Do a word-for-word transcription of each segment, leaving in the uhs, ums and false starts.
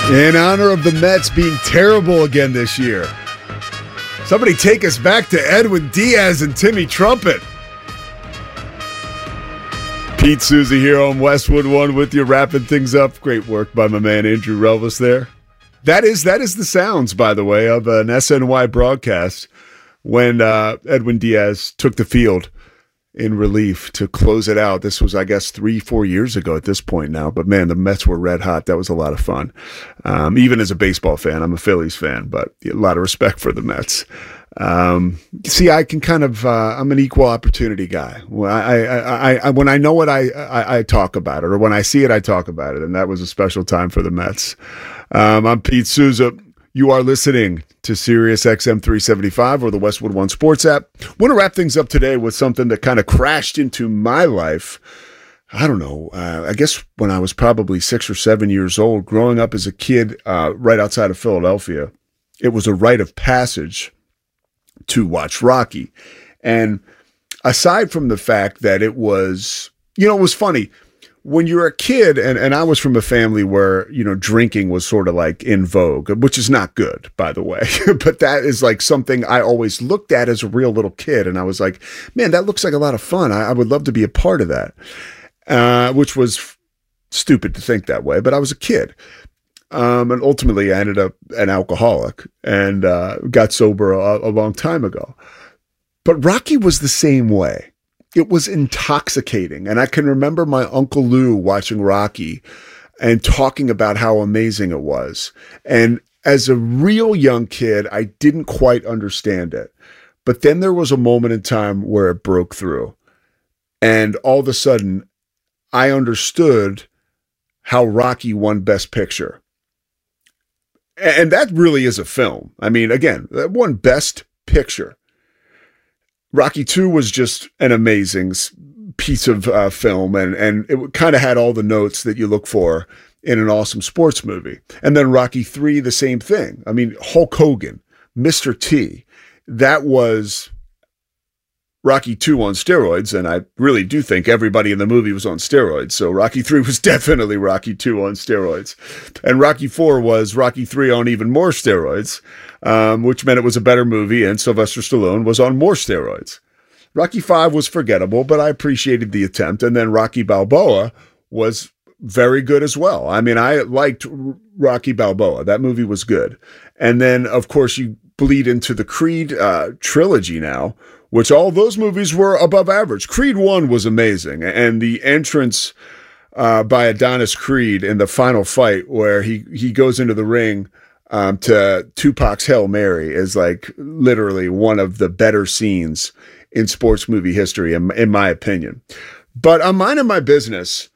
In honor of the Mets being terrible again this year, somebody take us back to Edwin Diaz and Timmy Trumpet. Pete Souza here on Westwood One with you, wrapping things up. Great work by my man Andrew Relvis there. That is that is the sounds, by the way, of an S N Y broadcast when uh, Edwin Diaz took the field in relief to close it out. This was, I guess, three, four years ago at this point now. But, man, the Mets were red hot. That was a lot of fun. Um, even as a baseball fan, I'm a Phillies fan, but a lot of respect for the Mets. Um, see, I can kind of, uh, I'm an equal opportunity guy. When I, I, I, I, when I know it, I, I, I talk about it, or when I see it, I talk about it. And that was a special time for the Mets. Um, I'm Pete Souza. You are listening to Sirius X M three seventy-five or the Westwood One Sports app. I want to wrap things up today with something that kind of crashed into my life. I don't know. Uh, I guess when I was probably six or seven years old, growing up as a kid uh, right outside of Philadelphia, it was a rite of passage to watch Rocky. And aside from the fact that it was, you know, it was funny. When you're a kid, and, and I was from a family where, you know, drinking was sort of like in vogue, which is not good, by the way. But that is like something I always looked at as a real little kid. And I was like, man, that looks like a lot of fun. I, I would love to be a part of that, uh, which was f- stupid to think that way. But I was a kid. Um, and ultimately, I ended up an alcoholic and uh, got sober a, a long time ago. But Rocky was the same way. It was intoxicating. And I can remember my Uncle Lou watching Rocky and talking about how amazing it was. And as a real young kid, I didn't quite understand it. But then there was a moment in time where it broke through. And all of a sudden, I understood how Rocky won Best Picture. And that really is a film. I mean, again, that won Best Picture. Rocky two was just an amazing piece of uh, film, and, and it kind of had all the notes that you look for in an awesome sports movie. And then Rocky three, the same thing. I mean, Hulk Hogan, Mister T, that was Rocky two on steroids, and I really do think everybody in the movie was on steroids, so Rocky three was definitely Rocky two on steroids. And Rocky four was Rocky three on even more steroids, um, which meant it was a better movie, and Sylvester Stallone was on more steroids. Rocky five was forgettable, but I appreciated the attempt, and then Rocky Balboa was very good as well. I mean, I liked Rocky Balboa. That movie was good. And then, of course, you bleed into the Creed uh, trilogy now, which all those movies were above average. Creed one was amazing. And the entrance uh, by Adonis Creed in the final fight where he, he goes into the ring um, to Tupac's Hail Mary is like literally one of the better scenes in sports movie history, in, in my opinion. But I'm minding my business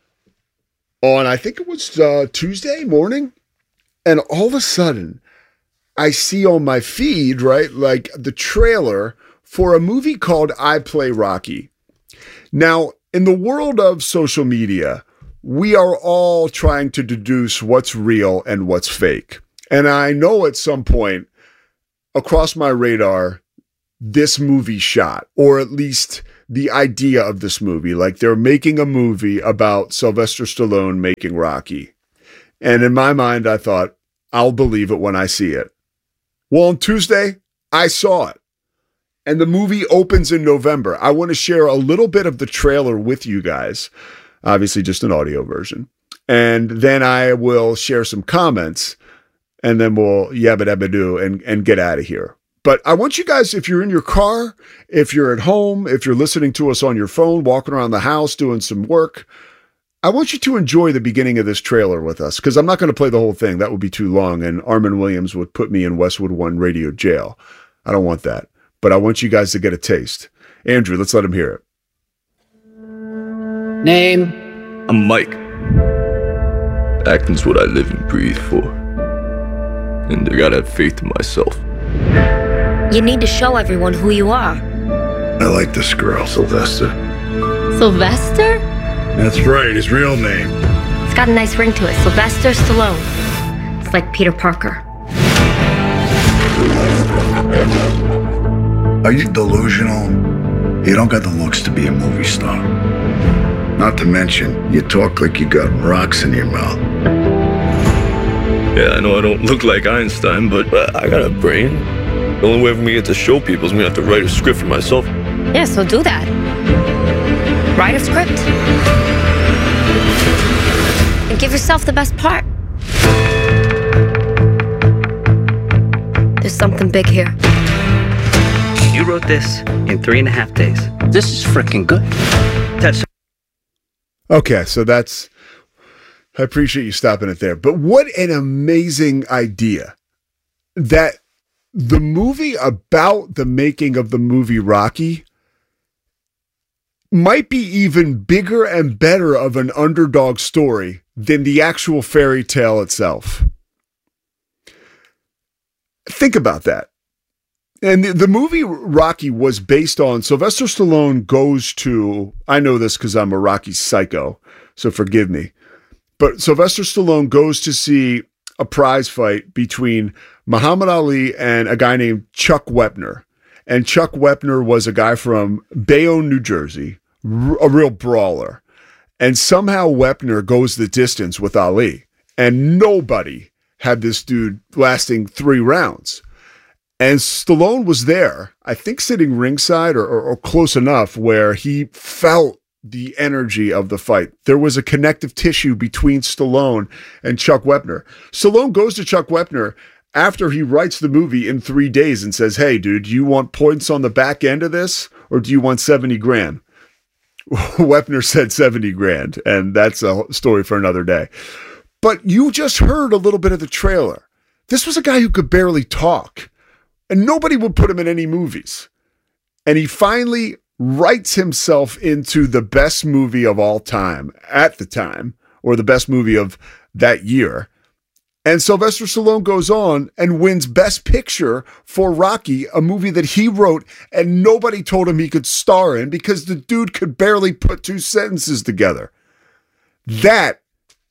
on, I think it was uh, Tuesday morning. And all of a sudden, I see on my feed, right, like the trailer for a movie called I Play Rocky. Now, in the world of social media, we are all trying to deduce what's real and what's fake. And I know at some point across my radar, this movie shot, or at least the idea of this movie, like they're making a movie about Sylvester Stallone making Rocky. And in my mind, I thought, I'll believe it when I see it. Well, on Tuesday, I saw it. And the movie opens in November. I want to share a little bit of the trailer with you guys. Obviously, just an audio version. And then I will share some comments. And then we'll yabba dabba do and, and get out of here. But I want you guys, if you're in your car, if you're at home, if you're listening to us on your phone, walking around the house, doing some work, I want you to enjoy the beginning of this trailer with us, because I'm not going to play the whole thing. That would be too long, and Armin Williams would put me in Westwood One radio jail. I don't want that. But I want you guys to get a taste. Andrew, let's let him hear it. Name? I'm Mike. Acting's what I live and breathe for. And I gotta have faith in myself. You need to show everyone who you are. I like this girl, Sylvester. Sylvester? That's right, his real name. It's got a nice ring to it. Sylvester Stallone. It's like Peter Parker. Are you delusional? You don't got the looks to be a movie star. Not to mention, you talk like you got rocks in your mouth. Yeah, I know I don't look like Einstein, but uh, I got a brain. The only way for me to get to show people is me to have to write a script for myself. Yeah, so do that. Write a script. And give yourself the best part. There's something big here. You wrote this in three and a half days. This is freaking good. That's Okay, so that's... I appreciate you stopping it there. But what an amazing idea that the movie about the making of the movie Rocky might be even bigger and better of an underdog story than the actual fairy tale itself. Think about that. And the, the movie Rocky was based on Sylvester Stallone goes to, I know this because I'm a Rocky psycho, so forgive me. But Sylvester Stallone goes to see a prize fight between Muhammad Ali and a guy named Chuck Wepner. And Chuck Wepner was a guy from Bayonne, New Jersey, a real brawler. And somehow Wepner goes the distance with Ali. And nobody had this dude lasting three rounds. And Stallone was there, I think sitting ringside or, or, or close enough where he felt the energy of the fight. There was a connective tissue between Stallone and Chuck Wepner. Stallone goes to Chuck Wepner after he writes the movie in three days and says, hey, dude, do you want points on the back end of this or do you want seventy grand? Wepner said seventy grand, and that's a story for another day. But you just heard a little bit of the trailer. This was a guy who could barely talk, and nobody would put him in any movies. And he finally writes himself into the best movie of all time at the time, or the best movie of that year. And Sylvester Stallone goes on and wins Best Picture for Rocky, a movie that he wrote and nobody told him he could star in because the dude could barely put two sentences together. That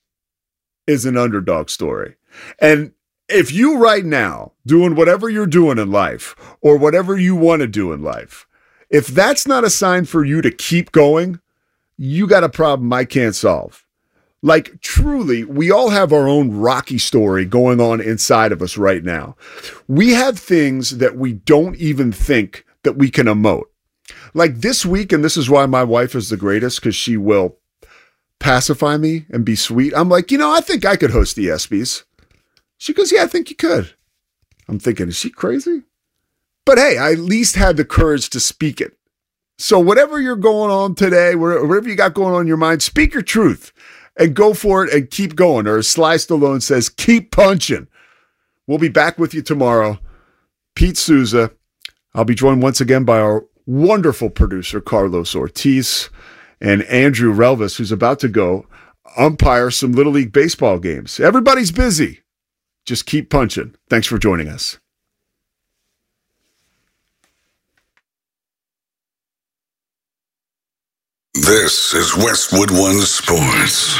is an underdog story. And if you right now, doing whatever you're doing in life or whatever you want to do in life, if that's not a sign for you to keep going, you got a problem I can't solve. Like, truly, we all have our own Rocky story going on inside of us right now. We have things that we don't even think that we can emote. Like this week, and this is why my wife is the greatest, because she will pacify me and be sweet. I'm like, you know, I think I could host the ESPYs. She goes, yeah, I think you could. I'm thinking, is she crazy? But hey, I at least had the courage to speak it. So whatever you're going on today, whatever you got going on in your mind, speak your truth and go for it and keep going. Or as Sly Stallone says, keep punching. We'll be back with you tomorrow. Pete Souza. I'll be joined once again by our wonderful producer, Carlos Ortiz, and Andrew Relvis, who's about to go umpire some Little League baseball games. Everybody's busy. Just keep punching. Thanks for joining us. This is Westwood One Sports.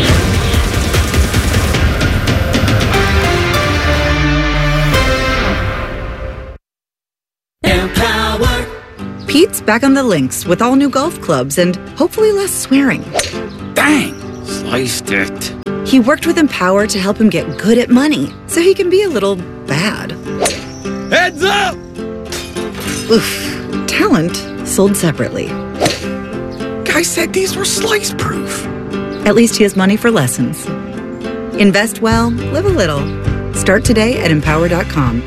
Empower. Pete's back on the links with all new golf clubs and hopefully less swearing. Dang, sliced it. He worked with Empower to help him get good at money so he can be a little bad. Heads up! Oof. Talent sold separately. Guy said these were slice proof. At least he has money for lessons. Invest well, live a little. Start today at empower dot com.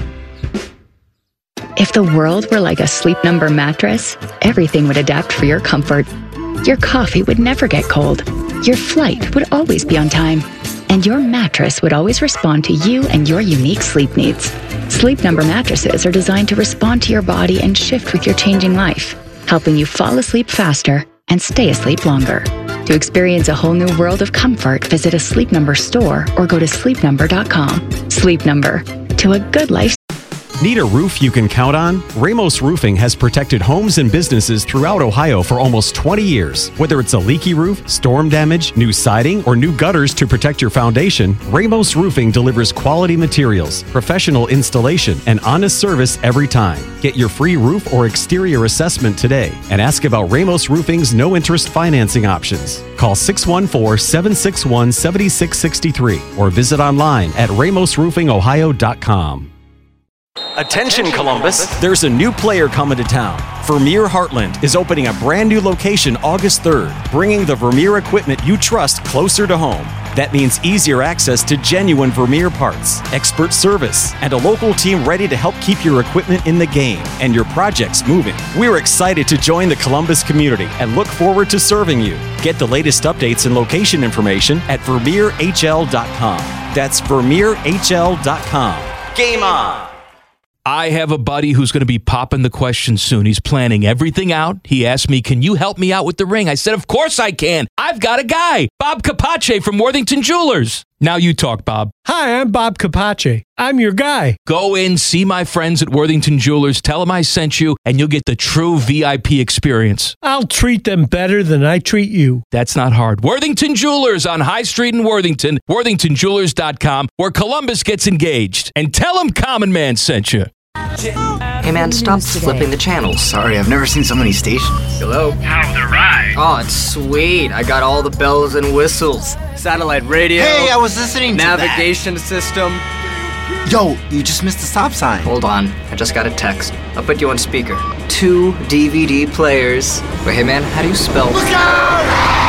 If the world were like a Sleep Number mattress, everything would adapt for your comfort. Your coffee would never get cold. Your flight would always be on time. And your mattress would always respond to you and your unique sleep needs. Sleep Number mattresses are designed to respond to your body and shift with your changing life, helping you fall asleep faster and stay asleep longer. To experience a whole new world of comfort, visit a Sleep Number store or go to sleep number dot com. Sleep Number, to a good life. Need a roof you can count on? Ramos Roofing has protected homes and businesses throughout Ohio for almost twenty years. Whether it's a leaky roof, storm damage, new siding, or new gutters to protect your foundation, Ramos Roofing delivers quality materials, professional installation, and honest service every time. Get your free roof or exterior assessment today and ask about Ramos Roofing's no-interest financing options. Call six one four, seven six one, seven six six three or visit online at ramos roofing ohio dot com. Attention Columbus, there's a new player coming to town. Vermeer Heartland is opening a brand new location August third, bringing the Vermeer equipment you trust closer to home. That means easier access to genuine Vermeer parts, expert service, and a local team ready to help keep your equipment in the game and your projects moving. We're excited to join the Columbus community and look forward to serving you. Get the latest updates and location information at vermeer h l dot com. That's vermeer h l dot com. Game on! I have a buddy who's going to be popping the question soon. He's planning everything out. He asked me, can you help me out with the ring? I said, of course I can. I've got a guy, Bob Capace from Worthington Jewelers. Now you talk, Bob. Hi, I'm Bob Capace. I'm your guy. Go in, see my friends at Worthington Jewelers, tell them I sent you, and you'll get the true V I P experience. I'll treat them better than I treat you. That's not hard. Worthington Jewelers on High Street in Worthington, worthington jewelers dot com, where Columbus gets engaged. And tell them Common Man sent you. Hey man, stop flipping the channels. Sorry, I've never seen so many stations. Hello? How's the ride? Oh, it's sweet. I got all the bells and whistles. Satellite radio. Hey, I was listening to navigation that. system. Yo, you just missed the stop sign. Hold on, I just got a text. I'll put you on speaker. Two D V D players. Wait, hey man, how do you spell? Look out!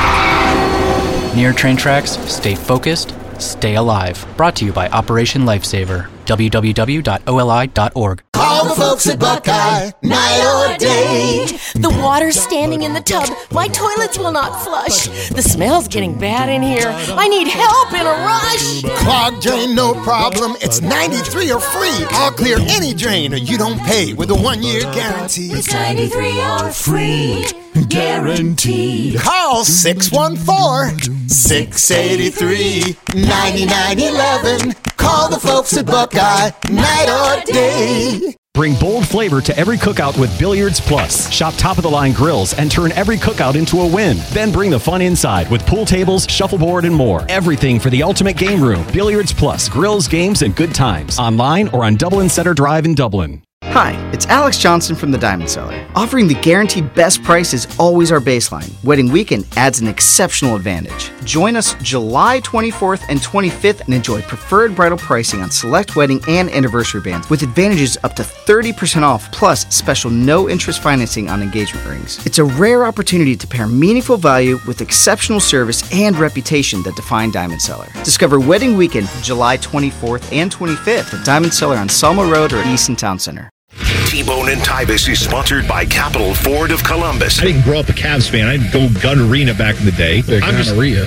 Near train tracks, stay focused, stay alive. Brought to you by Operation Lifesaver. w w w dot o l i dot org. Call the folks at Buckeye, night or day. The water's standing in the tub. My toilets will not flush. The smell's getting bad in here. I need help in a rush. Clogged drain, no problem. It's ninety-three or free. I'll clear any drain or you don't pay with a one-year guarantee. It's ninety-three or free. Guaranteed. Call six one four, six eight three, nine nine one one. Call the folks at Buckeye, night or day. Bring bold flavor to every cookout with Billiards Plus. Shop top-of-the-line grills and turn every cookout into a win. Then bring the fun inside with pool tables, shuffleboard, and more. Everything for the ultimate game room. Billiards Plus. Grills, games, and good times. Online or on Dublin Center Drive in Dublin. Hi, it's Alex Johnson from the Diamond Cellar. Offering the guaranteed best price is always our baseline. Wedding weekend adds an exceptional advantage. Join us July twenty-fourth and twenty-fifth and enjoy preferred bridal pricing on select wedding and anniversary bands with advantages up to thirty percent off plus special no-interest financing on engagement rings. It's a rare opportunity to pair meaningful value with exceptional service and reputation that define Diamond Cellar. Discover Wedding Weekend July twenty-fourth and twenty-fifth at Diamond Cellar on Selma Road or Easton Town Center. T-Bone and Tybus is sponsored by Capital Ford of Columbus. I didn't grow up a Cavs fan. I didn't go gun arena back in the day. I'm just gonorrhea.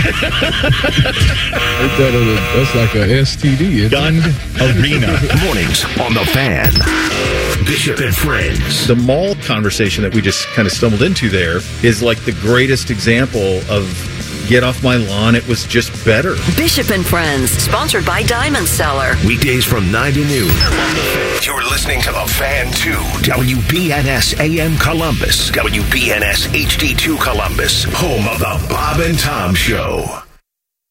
That's like a S T D. Gun arena. Mornings on the Fan. Bishop and Friends. The mall conversation that we just kind of stumbled into there is like the greatest example of get off my lawn. It was just better. Bishop and Friends, sponsored by Diamond Cellar. Weekdays from nine to noon. You're listening to The Fan two, W B N S A M Columbus, W B N S H D two Columbus, home of the Bob and Tom Show.